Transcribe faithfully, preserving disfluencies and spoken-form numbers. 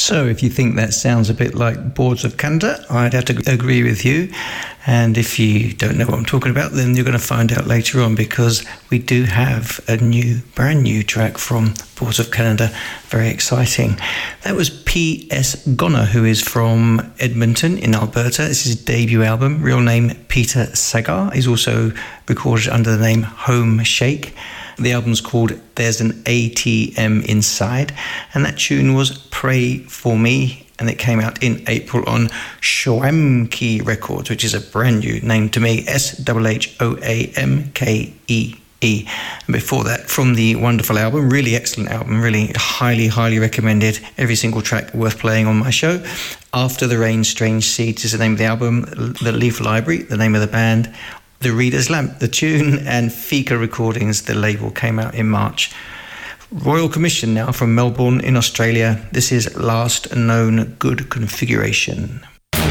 So if you think that sounds a bit like Boards of Canada, I'd have to agree with you. And if you don't know what I'm talking about, then you're going to find out later on, because we do have a new, brand new track from Boards of Canada. Very exciting. That was P S Gonner, who is from Edmonton in Alberta. This is his debut album, real name Peter Sagar. He's also recorded under the name Home Shake. The album's called There's an A T M Inside, and that tune was Pray For Me, and it came out in April on Shwamki Records, which is a brand new name to me, S H H O A M K E E. And before that, from the wonderful album, really excellent album, really highly, highly recommended, every single track worth playing on my show. After the Rain, Strange Seeds is the name of the album, The Leaf Library, the name of the band, The Reader's Lamp, the tune, and Fika Recordings, the label, came out in March. Royal Commission now from Melbourne in Australia. This is Last Known Good Configuration.